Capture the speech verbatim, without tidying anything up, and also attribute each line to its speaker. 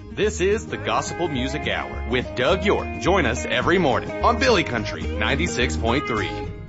Speaker 1: This is the Gospel Music Hour with Doug York. Join us every morning on Billy Country ninety-six point three.